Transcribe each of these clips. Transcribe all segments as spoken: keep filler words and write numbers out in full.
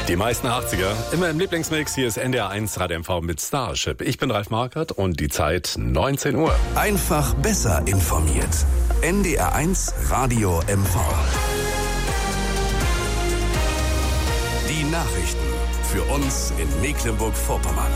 Die meisten achtziger, immer im Lieblingsmix. Hier ist N D R eins Radio M V mit Starship. Ich bin Ralf Markert und die Zeit neunzehn Uhr. Einfach besser informiert. N D R eins Radio M V. Die Nachrichten für uns in Mecklenburg-Vorpommern.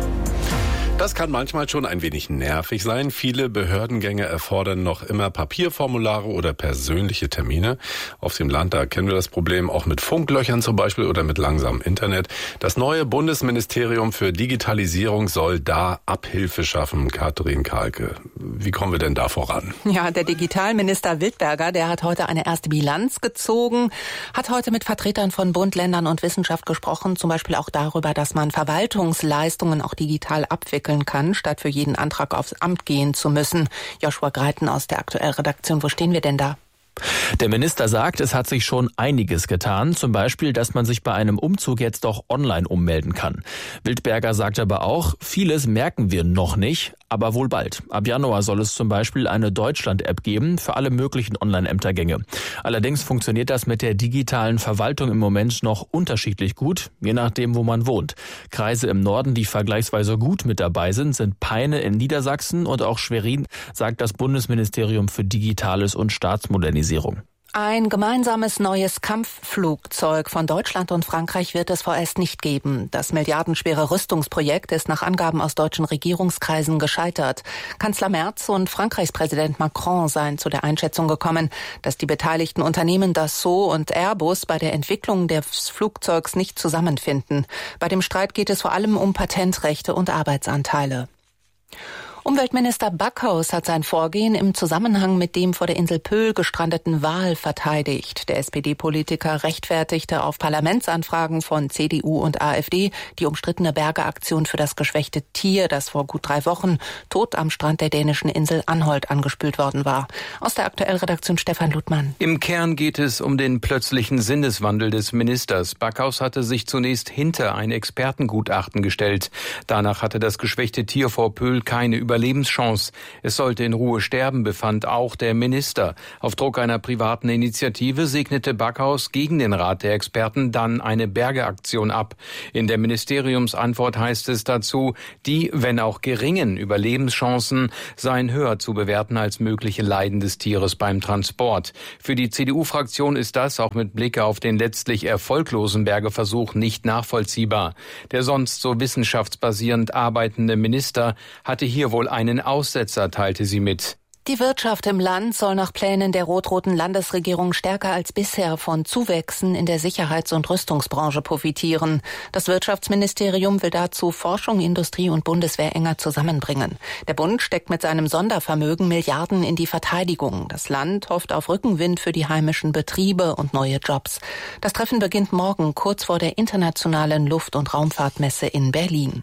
Das kann manchmal schon ein wenig nervig sein. Viele Behördengänge erfordern noch immer Papierformulare oder persönliche Termine. Auf dem Land, da kennen wir das Problem auch mit Funklöchern zum Beispiel oder mit langsamem Internet. Das neue Bundesministerium für Digitalisierung soll da Abhilfe schaffen. Katrin Kahlke, wie kommen wir denn da voran? Ja, der Digitalminister Wildberger, der hat heute eine erste Bilanz gezogen, hat heute mit Vertretern von Bund, Ländern und Wissenschaft gesprochen, zum Beispiel auch darüber, dass man Verwaltungsleistungen auch digital abwickeln kann, statt für jeden Antrag aufs Amt gehen zu müssen. Joshua Greiten aus der Aktuellredaktion, wo stehen wir denn da? Der Minister sagt, es hat sich schon einiges getan, zum Beispiel, dass man sich bei einem Umzug jetzt auch online ummelden kann. Wildberger sagt aber auch, vieles merken wir noch nicht, aber wohl bald. Ab Januar soll es zum Beispiel eine Deutschland-App geben für alle möglichen Online-Ämtergänge. Allerdings funktioniert das mit der digitalen Verwaltung im Moment noch unterschiedlich gut, je nachdem, wo man wohnt. Kreise im Norden, die vergleichsweise gut mit dabei sind, sind Peine in Niedersachsen und auch Schwerin, sagt das Bundesministerium für Digitales und Staatsmodernisierung. Ein gemeinsames neues Kampfflugzeug von Deutschland und Frankreich wird es vorerst nicht geben. Das milliardenschwere Rüstungsprojekt ist nach Angaben aus deutschen Regierungskreisen gescheitert. Kanzler Merz und Frankreichs Präsident Macron seien zu der Einschätzung gekommen, dass die beteiligten Unternehmen Dassault und Airbus bei der Entwicklung des Flugzeugs nicht zusammenfinden. Bei dem Streit geht es vor allem um Patentrechte und Arbeitsanteile. Umweltminister Backhaus hat sein Vorgehen im Zusammenhang mit dem vor der Insel Pöhl gestrandeten Wal verteidigt. Der S P D-Politiker rechtfertigte auf Parlamentsanfragen von C D U und AfD die umstrittene Bergeaktion für das geschwächte Tier, das vor gut drei Wochen tot am Strand der dänischen Insel Anholt angespült worden war. Aus der Aktuellredaktion Stefan Ludmann. Im Kern geht es um den plötzlichen Sinneswandel des Ministers. Backhaus hatte sich zunächst hinter ein Expertengutachten gestellt. Danach hatte das geschwächte Tier vor Pöhl keine Überlebenschance. Es sollte in Ruhe sterben, befand auch der Minister. Auf Druck einer privaten Initiative segnete Backhaus gegen den Rat der Experten dann eine Bergeaktion ab. In der Ministeriumsantwort heißt es dazu, die, wenn auch geringen Überlebenschancen seien höher zu bewerten als mögliche Leiden des Tieres beim Transport. Für die C D U-Fraktion ist das auch mit Blick auf den letztlich erfolglosen Bergeversuch nicht nachvollziehbar. Der sonst so wissenschaftsbasierend arbeitende Minister hatte hier wohl einen Aussetzer, teilte sie mit. Die Wirtschaft im Land soll nach Plänen der rot-roten Landesregierung stärker als bisher von Zuwächsen in der Sicherheits- und Rüstungsbranche profitieren. Das Wirtschaftsministerium will dazu Forschung, Industrie und Bundeswehr enger zusammenbringen. Der Bund steckt mit seinem Sondervermögen Milliarden in die Verteidigung. Das Land hofft auf Rückenwind für die heimischen Betriebe und neue Jobs. Das Treffen beginnt morgen, kurz vor der internationalen Luft- und Raumfahrtmesse in Berlin.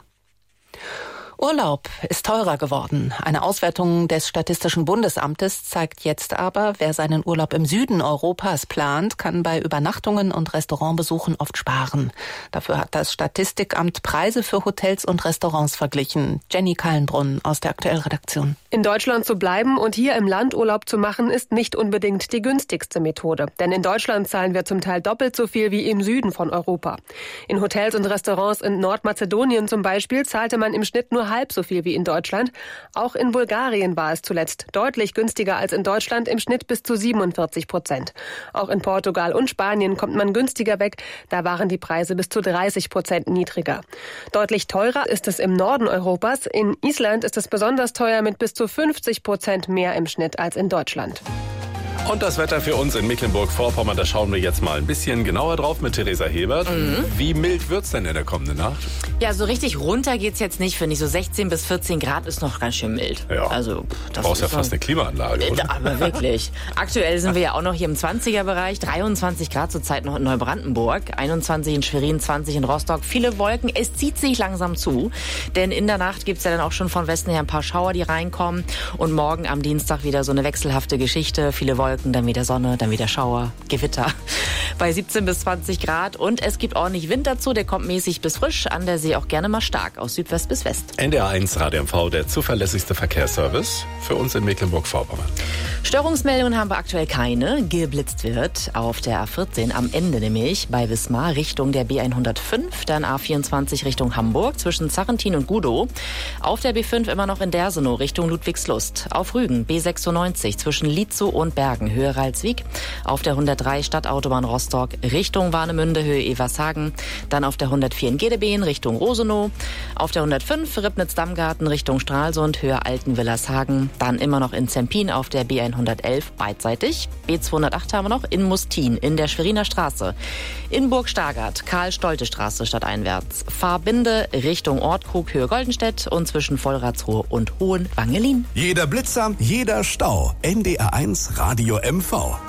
Urlaub ist teurer geworden. Eine Auswertung des Statistischen Bundesamtes zeigt jetzt aber, wer seinen Urlaub im Süden Europas plant, kann bei Übernachtungen und Restaurantbesuchen oft sparen. Dafür hat das Statistikamt Preise für Hotels und Restaurants verglichen. Jenny Kallenbrunn aus der Aktuellredaktion. In Deutschland zu bleiben und hier im Land Urlaub zu machen, ist nicht unbedingt die günstigste Methode. Denn in Deutschland zahlen wir zum Teil doppelt so viel wie im Süden von Europa. In Hotels und Restaurants in Nordmazedonien zum Beispiel zahlte man im Schnitt nur halb so viel wie in Deutschland. Auch in Bulgarien war es zuletzt deutlich günstiger als in Deutschland, im Schnitt bis zu siebenundvierzig Prozent. Auch in Portugal und Spanien kommt man günstiger weg. Da waren die Preise bis zu dreißig Prozent niedriger. Deutlich teurer ist es im Norden Europas. In Island ist es besonders teuer mit bis zu fünfzig Prozent mehr im Schnitt als in Deutschland. Und das Wetter für uns in Mecklenburg-Vorpommern, da schauen wir jetzt mal ein bisschen genauer drauf mit Theresa Hebert. Mhm. Wie mild wird's denn in der kommenden Nacht? Ja, so richtig runter geht's jetzt nicht, finde ich. So sechzehn bis vierzehn Grad ist noch ganz schön mild. Ja, also, das du brauchst ja fast eine Klimaanlage, oder? Aber wirklich. Aktuell sind wir ja auch noch hier im zwanziger-Bereich. dreiundzwanzig Grad zurzeit noch in Neubrandenburg. einundzwanzig in Schwerin, zwanzig in Rostock. Viele Wolken. Es zieht sich langsam zu. Denn in der Nacht gibt's ja dann auch schon von Westen her ein paar Schauer, die reinkommen. Und morgen am Dienstag wieder so eine wechselhafte Geschichte. Viele Wolken, dann wieder Sonne, dann wieder Schauer, Gewitter. bei siebzehn bis zwanzig Grad. Und es gibt ordentlich Wind dazu, der kommt mäßig bis frisch, an der See auch gerne mal stark, aus Südwest bis West. N D R eins Radio M V, der zuverlässigste Verkehrsservice für uns in Mecklenburg-Vorpommern. Störungsmeldungen haben wir aktuell keine. Geblitzt wird auf der A vierzehn am Ende nämlich bei Wismar Richtung der B hundertfünf, dann A vierundzwanzig Richtung Hamburg zwischen Zarrentin und Gudow. Auf der B fünf immer noch in Dersenow Richtung Ludwigslust. Auf Rügen B sechsundneunzig zwischen Lietzow und Bergen Höhe Ralswiek. Auf der hundertdrei Stadtautobahn Rostock Richtung Warnemünde Höhe Evershagen. Dann auf der hundertvier in Gedebeen Richtung Rosenow. Auf der hundertfünf Ribnitz-Dammgarten Richtung Stralsund Höhe Altenwillershagen. Dann immer noch in Zempin auf der B hundertelf beidseitig. B zweihundertacht haben wir noch in Mustin in der Schweriner Straße. In Burg-Stargard Karl-Stolte-Straße stadteinwärts. Fahrbinde Richtung Ortkrug Höhe Goldenstedt und zwischen Vollratsruhe und Hohenwangelin. Jeder Blitzer, jeder Stau. N D R eins Radio M V.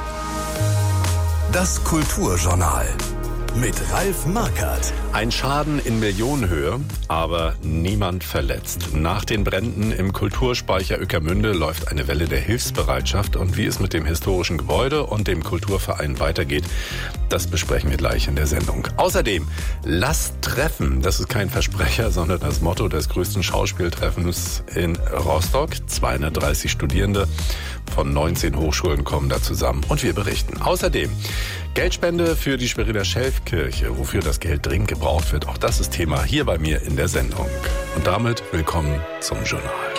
Das Kulturjournal mit Ralf Markert. Ein Schaden in Millionenhöhe, aber niemand verletzt. Nach den Bränden im Kulturspeicher Ueckermünde läuft eine Welle der Hilfsbereitschaft. Und wie es mit dem historischen Gebäude und dem Kulturverein weitergeht, das besprechen wir gleich in der Sendung. Außerdem, lasst treffen. Das ist kein Versprecher, sondern das Motto des größten Schauspieltreffens in Rostock. zweihundertdreißig Studierende von neunzehn Hochschulen kommen da zusammen und wir berichten. Außerdem Geldspende für die Schweriner Schelfkirche, wofür das Geld dringend gebraucht wird. Auch das ist Thema hier bei mir in der Sendung. Und damit willkommen zum Journal.